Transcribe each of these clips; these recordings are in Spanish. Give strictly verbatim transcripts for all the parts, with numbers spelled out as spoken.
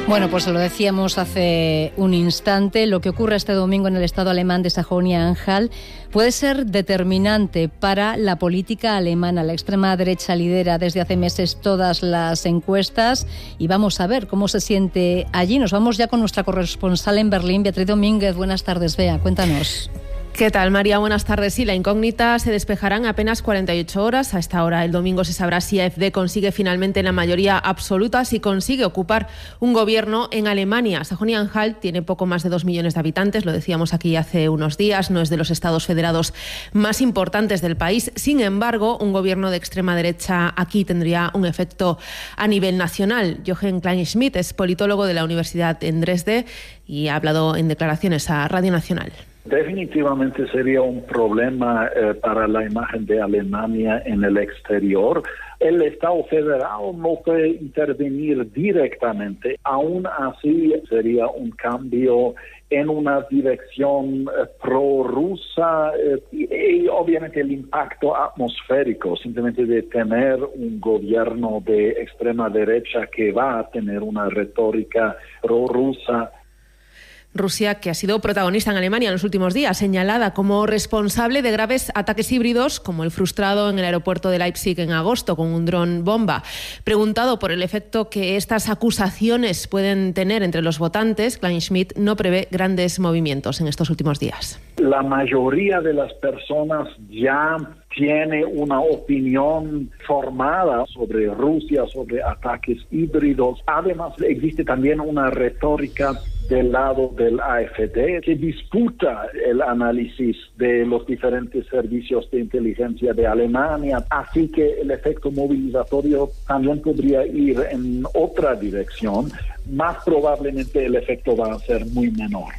Bueno, pues lo decíamos hace un instante, lo que ocurre este domingo en el estado alemán de Sajonia-Anhalt puede ser determinante para la política alemana. La extrema derecha lidera desde hace meses todas las encuestas y vamos a ver cómo se siente allí. Nos vamos ya con nuestra corresponsal en Berlín, Beatriz Domínguez. Buenas tardes, Bea, cuéntanos. ¿Qué tal, María? Buenas tardes. Sí, la incógnita se despejará en apenas cuarenta y ocho horas. A esta hora, el domingo, se sabrá si AfD consigue finalmente la mayoría absoluta, si consigue ocupar un gobierno en Alemania. Sajonia-Anhalt tiene poco más de dos millones de habitantes, lo decíamos aquí hace unos días, no es de los estados federados más importantes del país. Sin embargo, un gobierno de extrema derecha aquí tendría un efecto a nivel nacional. Jochen Kleinschmidt es politólogo de la Universidad en Dresde y ha hablado en declaraciones a Radio Nacional. Definitivamente sería un problema eh, para la imagen de Alemania en el exterior. El Estado federal no puede intervenir directamente. Aún así, sería un cambio en una dirección eh, prorrusa eh, y, y obviamente el impacto atmosférico, simplemente de tener un gobierno de extrema derecha que va a tener una retórica prorrusa. Rusia, que ha sido protagonista en Alemania en los últimos días, señalada como responsable de graves ataques híbridos, como el frustrado en el aeropuerto de Leipzig en agosto con un dron bomba. Preguntado por el efecto que estas acusaciones pueden tener entre los votantes, Kleinschmidt no prevé grandes movimientos en estos últimos días. La mayoría de las personas ya tiene una opinión formada sobre Rusia, sobre ataques híbridos. Además, existe también una retórica del lado del AfD que disputa el análisis de los diferentes servicios de inteligencia de Alemania, así que el efecto movilizatorio también podría ir en otra dirección. Más probablemente el efecto va a ser muy menor.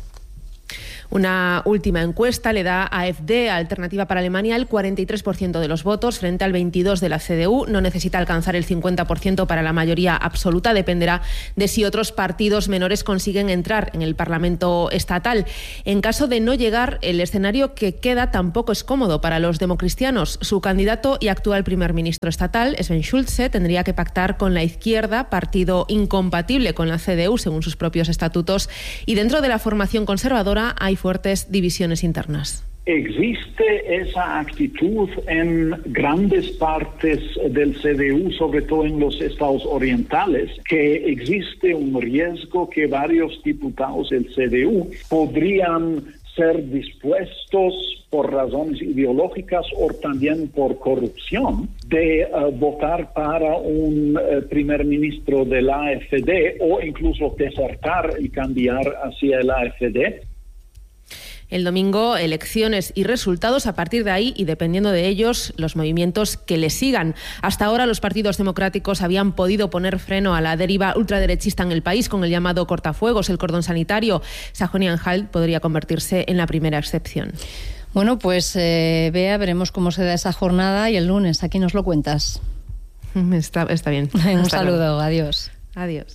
Una última encuesta le da a AfD, Alternativa para Alemania, el cuarenta y tres por ciento de los votos frente al veintidós por ciento de la C D U. No necesita alcanzar el cincuenta por ciento para la mayoría absoluta. Dependerá de si otros partidos menores consiguen entrar en el Parlamento estatal. En caso de no llegar, el escenario que queda tampoco es cómodo para los democristianos. Su candidato y actual primer ministro estatal, Sven Schulze, tendría que pactar con la izquierda, partido incompatible con la C D U según sus propios estatutos. Y dentro de la formación conservadora hay fuertes divisiones internas. Existe esa actitud en grandes partes del C D U, sobre todo en los estados orientales, que existe un riesgo que varios diputados del C D U podrían ser dispuestos por razones ideológicas o también por corrupción de uh, votar para un uh, primer ministro de la AfD o incluso desertar y cambiar hacia el AfD. El domingo, elecciones y resultados. A partir de ahí, y dependiendo de ellos, los movimientos que le sigan. Hasta ahora, los partidos democráticos habían podido poner freno a la deriva ultraderechista en el país con el llamado cortafuegos, el cordón sanitario. Sajonia-Anhalt podría convertirse en la primera excepción. Bueno, pues eh, Bea, veremos cómo se da esa jornada y el lunes aquí nos lo cuentas. Está, está bien. Un Hasta saludo, luego. Adiós. Adiós.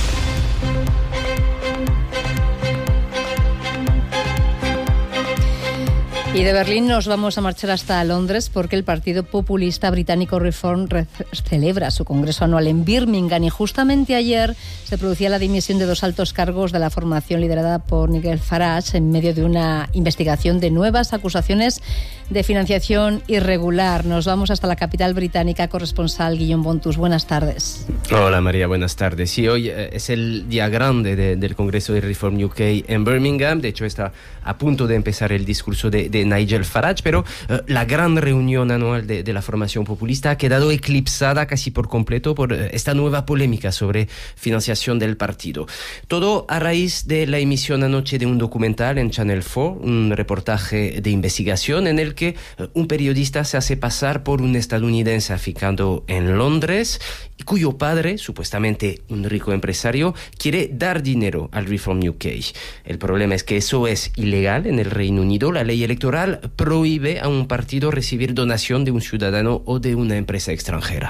Y de Berlín nos vamos a marchar hasta Londres porque el Partido Populista Británico Reform celebra su congreso anual en Birmingham y justamente ayer se producía la dimisión de dos altos cargos de la formación liderada por Nigel Farage en medio de una investigación de nuevas acusaciones de financiación irregular. Nos vamos hasta la capital británica, corresponsal Guillaume Bontus. Buenas tardes. Hola María, buenas tardes. Sí, hoy eh, es el día grande de, del Congreso de Reform U K en Birmingham. De hecho, está a punto de empezar el discurso de, de Nigel Farage, pero eh, la gran reunión anual de, de la formación populista ha quedado eclipsada casi por completo por eh, esta nueva polémica sobre financiación del partido. Todo a raíz de la emisión anoche de un documental en Channel cuatro, un reportaje de investigación en el que eh, un periodista se hace pasar por un estadounidense aficado en Londres y cuyo padre, supuestamente un rico empresario, quiere dar dinero al Reform U K. El problema es que eso es ilegal en el Reino Unido. La ley electoral prohíbe a un partido recibir donación de un ciudadano o de una empresa extranjera.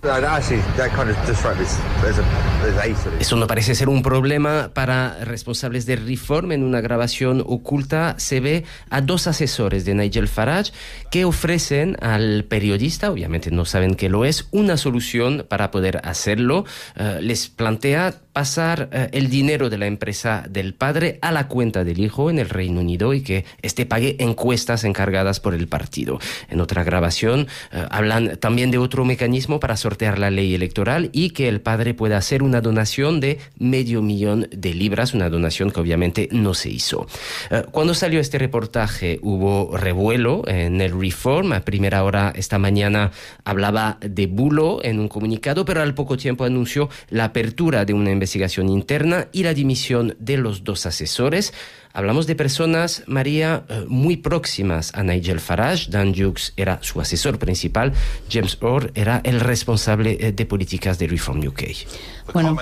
Eso no parece ser un problema para responsables de Reform. En una grabación oculta se ve a dos asesores de Nigel Farage que ofrecen al periodista, obviamente no saben qué lo es, una solución para poder hacerlo. Uh, les plantea pasar uh, el dinero de la empresa del padre a la cuenta del hijo en el Reino Unido y que éste pague encuestas encargadas por el partido. En otra grabación uh, hablan también de otro mecanismo para sortear la ley electoral y que el padre pueda hacer una donación de medio millón de libras, una donación que obviamente no se hizo. Uh, cuando salió este reportaje hubo revuelo en el Reform. A primera hora esta mañana hablaba de bulo en un comunicado, pero al poco tiempo anunció la apertura de una investigación interna y la dimisión de los dos asesores. Hablamos de personas, María, muy próximas a Nigel Farage. Dan Hughes era su asesor principal. James Orr era el responsable de políticas de Reform U K. Bueno.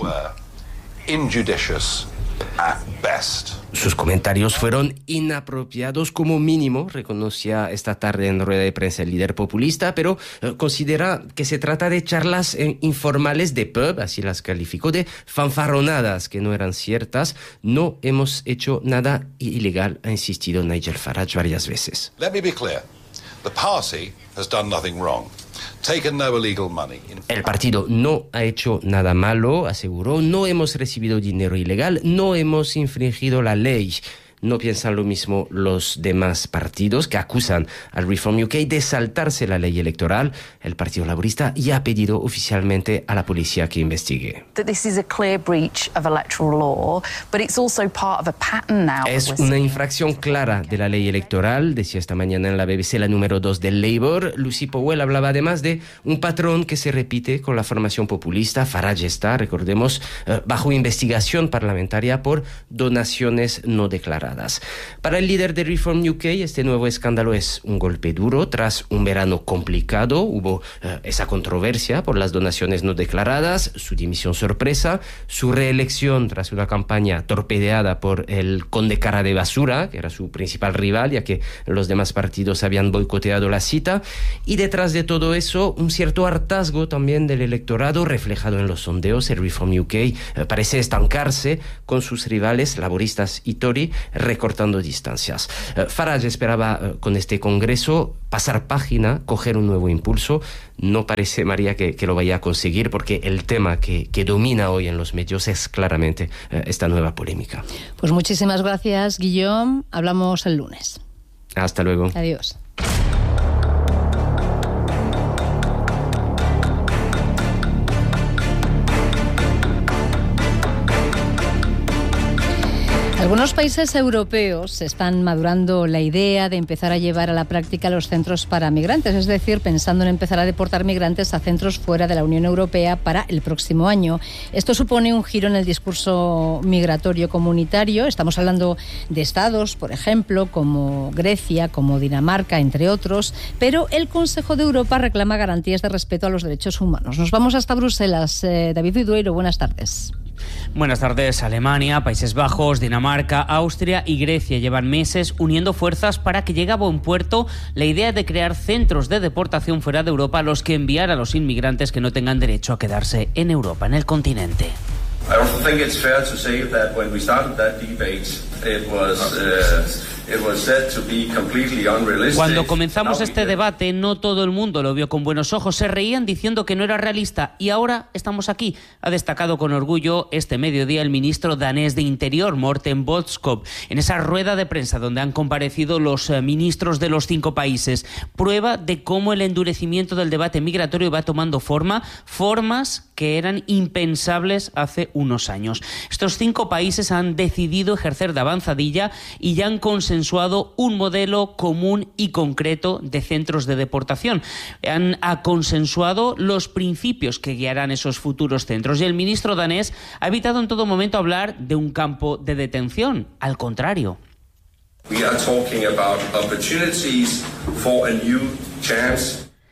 Sus comentarios fueron inapropiados como mínimo, reconocía esta tarde en rueda de prensa el líder populista, pero eh, considera que se trata de charlas eh, informales de pub, así las calificó, de fanfarronadas que no eran ciertas. No hemos hecho nada ilegal, ha insistido Nigel Farage varias veces. Let me be clear. The party has done nothing wrong. Taken no illegal money. El partido no ha hecho nada malo, aseguró. No hemos recibido dinero ilegal, no hemos infringido la ley. No piensan lo mismo los demás partidos que acusan al Reform U K de saltarse la ley electoral. El Partido Laborista ya ha pedido oficialmente a la policía que investigue. Es una infracción clara de la ley electoral, decía esta mañana en la B B C la número dos del Labour. Lucy Powell hablaba además de un patrón que se repite con la formación populista. Farage está, recordemos, bajo investigación parlamentaria por donaciones no declaradas. Para el líder de Reform U K, este nuevo escándalo es un golpe duro. Tras un verano complicado, hubo uh, esa controversia por las donaciones no declaradas, su dimisión sorpresa, su reelección tras una campaña torpedeada por el conde cara de basura, que era su principal rival, ya que los demás partidos habían boicoteado la cita, y detrás de todo eso, un cierto hartazgo también del electorado reflejado en los sondeos. El Reform U K uh, parece estancarse con sus rivales laboristas y Tory, recortando distancias. Uh, Farage esperaba uh, con este congreso pasar página, coger un nuevo impulso. No parece, María, que, que lo vaya a conseguir porque el tema que, que domina hoy en los medios es claramente uh, esta nueva polémica. Pues muchísimas gracias, Guillaume. Hablamos el lunes. Hasta luego. Adiós. Algunos países europeos están madurando la idea de empezar a llevar a la práctica los centros para migrantes, es decir, pensando en empezar a deportar migrantes a centros fuera de la Unión Europea para el próximo año. Esto supone un giro en el discurso migratorio comunitario. Estamos hablando de estados, por ejemplo, como Grecia, como Dinamarca, entre otros, pero el Consejo de Europa reclama garantías de respeto a los derechos humanos. Nos vamos hasta Bruselas. Eh, David Vidueiro, buenas tardes. Buenas tardes. Alemania, Países Bajos, Dinamarca, Austria y Grecia llevan meses uniendo fuerzas para que llegue a buen puerto la idea de crear centros de deportación fuera de Europa a los que enviar a los inmigrantes que no tengan derecho a quedarse en Europa, en el continente. I also think it's fair to say that when we started that debate, it was uh, it was said to be completely unrealistic. Cuando comenzamos este debate, no todo el mundo lo vio con buenos ojos. Se reían diciendo que no era realista y ahora estamos aquí. Ha destacado con orgullo este mediodía el ministro danés de Interior, Morten Bødskov, en esa rueda de prensa donde han comparecido los ministros de los cinco países. Prueba de cómo el endurecimiento del debate migratorio va tomando forma, formas que eran impensables hace unos años. Estos cinco países han decidido ejercer de avanzadilla y ya han consensuado un modelo común y concreto de centros de deportación. Han consensuado los principios que guiarán esos futuros centros y el ministro danés ha evitado en todo momento hablar de un campo de detención. Al contrario. We are talking about opportunities for a new chance.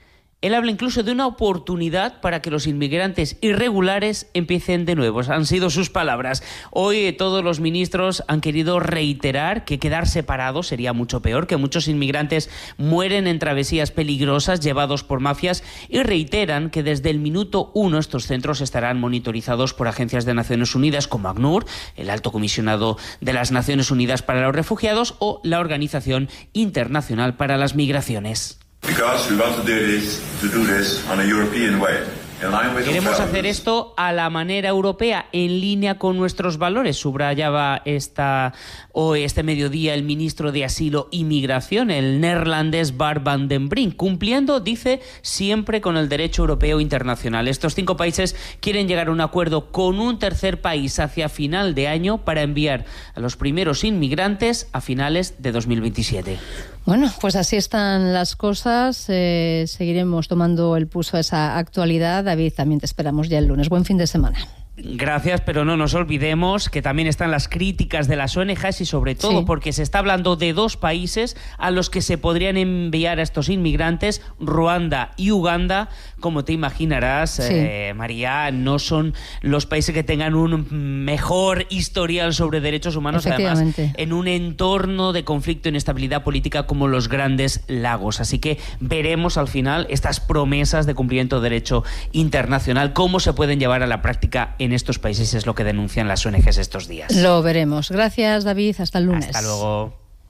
Él habla incluso de una oportunidad para que los inmigrantes irregulares empiecen de nuevo. Han sido sus palabras. Hoy todos los ministros han querido reiterar que quedar separados sería mucho peor, que muchos inmigrantes mueren en travesías peligrosas llevados por mafias, y reiteran que desde el minuto uno estos centros estarán monitorizados por agencias de Naciones Unidas como ACNUR, el Alto Comisionado de las Naciones Unidas para los Refugiados, o la Organización Internacional para las Migraciones. Queremos hacer esto a la manera europea, en línea con nuestros valores, subrayaba esta, hoy, este mediodía el ministro de Asilo y Migración, el neerlandés Bart van den Brink, cumpliendo, dice, siempre con el derecho europeo internacional. Estos cinco países quieren llegar a un acuerdo con un tercer país hacia final de año para enviar a los primeros inmigrantes a finales de dos mil veintisiete. Bueno, pues así están las cosas. Eh, seguiremos tomando el pulso a esa actualidad. David, también te esperamos ya el lunes. Buen fin de semana. Gracias, pero no nos olvidemos que también están las críticas de las O N Ges y sobre todo sí. porque se está hablando de dos países a los que se podrían enviar a estos inmigrantes, Ruanda y Uganda. Como te imaginarás, sí. eh, María, no son los países que tengan un mejor historial sobre derechos humanos, además en un entorno de conflicto e inestabilidad política como los Grandes Lagos. Así que veremos al final estas promesas de cumplimiento de derecho internacional, cómo se pueden llevar a la práctica en estos países, es lo que denuncian las O N Ges estos días. Lo veremos. Gracias, David. Hasta el lunes. Hasta luego.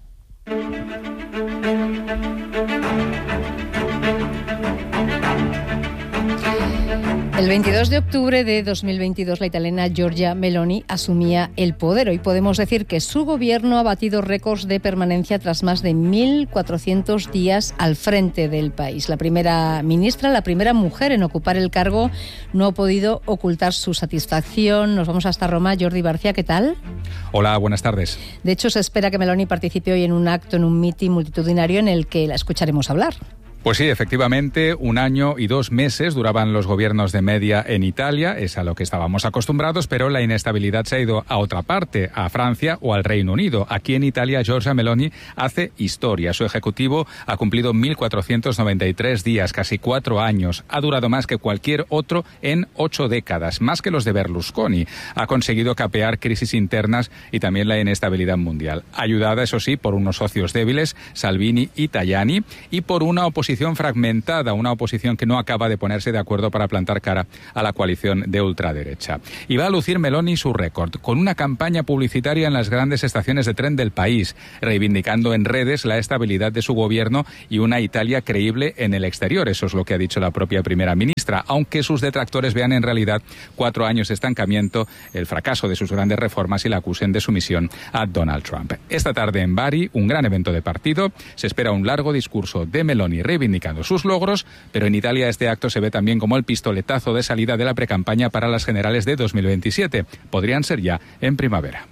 El veintidós de octubre de dos mil veintidós, la italiana Giorgia Meloni asumía el poder. Hoy podemos decir que su gobierno ha batido récords de permanencia tras más de mil cuatrocientos días al frente del país. La primera ministra, la primera mujer en ocupar el cargo, no ha podido ocultar su satisfacción. Nos vamos hasta Roma. Jordi García, ¿qué tal? Hola, buenas tardes. De hecho, se espera que Meloni participe hoy en un acto, en un mitin multitudinario en el que la escucharemos hablar. Pues sí, efectivamente, un año y dos meses duraban los gobiernos de media en Italia, es a lo que estábamos acostumbrados, pero la inestabilidad se ha ido a otra parte, a Francia o al Reino Unido. Aquí en Italia, Giorgia Meloni hace historia. Su ejecutivo ha cumplido mil cuatrocientos noventa y tres días, casi cuatro años. Ha durado más que cualquier otro en ocho décadas, más que los de Berlusconi. Ha conseguido capear crisis internas y también la inestabilidad mundial. Ayudada, eso sí, por unos socios débiles, Salvini y Tajani, y por una oposición fragmentada, una oposición que no acaba de ponerse de acuerdo para plantar cara a la coalición de ultraderecha. Y va a lucir Meloni su récord, con una campaña publicitaria en las grandes estaciones de tren del país, reivindicando en redes la estabilidad de su gobierno y una Italia creíble en el exterior. Eso es lo que ha dicho la propia primera ministra, aunque sus detractores vean en realidad cuatro años de estancamiento, el fracaso de sus grandes reformas y la acusen de sumisión a Donald Trump. Esta tarde en Bari, un gran evento de partido, se espera un largo discurso de Meloni reivindicando sus logros, pero en Italia este acto se ve también como el pistoletazo de salida de la precampaña para las generales de dos mil veintisiete. Podrían ser ya en primavera.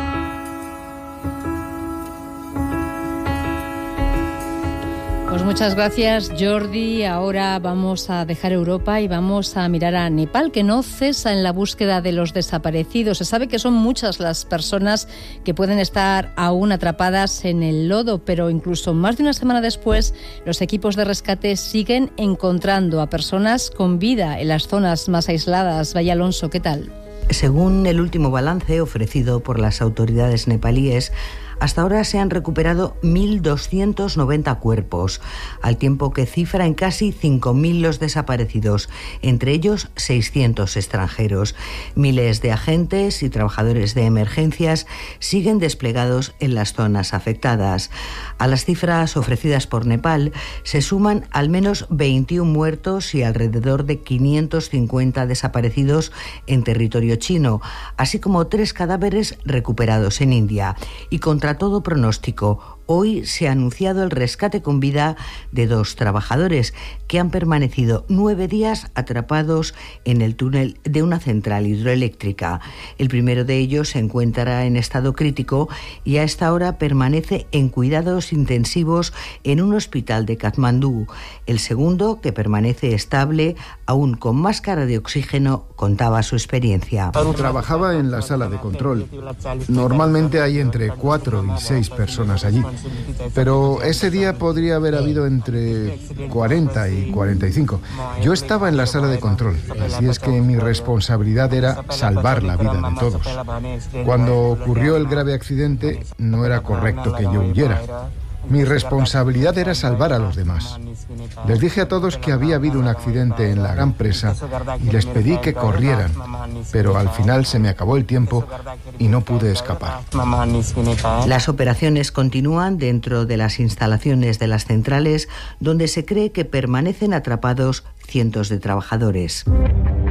Pues muchas gracias, Jordi. Ahora vamos a dejar Europa y vamos a mirar a Nepal, que no cesa en la búsqueda de los desaparecidos. Se sabe que son muchas las personas que pueden estar aún atrapadas en el lodo, pero incluso más de una semana después, los equipos de rescate siguen encontrando a personas con vida en las zonas más aisladas. Vaya Alonso, ¿qué tal? Según el último balance ofrecido por las autoridades nepalíes, hasta ahora se han recuperado mil doscientos noventa cuerpos, al tiempo que cifra en casi cinco mil los desaparecidos, entre ellos seiscientos extranjeros. Miles de agentes y trabajadores de emergencias siguen desplegados en las zonas afectadas. A las cifras ofrecidas por Nepal se suman al menos veintiún muertos y alrededor de quinientos cincuenta desaparecidos en territorio chino, así como tres cadáveres recuperados en India. Y contra todo pronóstico, hoy se ha anunciado el rescate con vida de dos trabajadores que han permanecido nueve días atrapados en el túnel de una central hidroeléctrica. El primero de ellos se encuentra en estado crítico y a esta hora permanece en cuidados intensivos en un hospital de Katmandú. El segundo, que permanece estable, aún con máscara de oxígeno, contaba su experiencia. Trabajaba en la sala de control. Normalmente hay entre cuatro y seis personas allí. pero ese día podría haber habido entre cuarenta y cuarenta y cinco. Yo estaba en la sala de control, así es que mi responsabilidad era salvar la vida de todos. Cuando ocurrió el grave accidente, no era correcto que yo huyera. Mi responsabilidad era salvar a los demás. Les dije a todos que había habido un accidente en la gran presa y les pedí que corrieran, pero al final se me acabó el tiempo y no pude escapar. Las operaciones continúan dentro de las instalaciones de las centrales, donde se cree que permanecen atrapados cientos de trabajadores.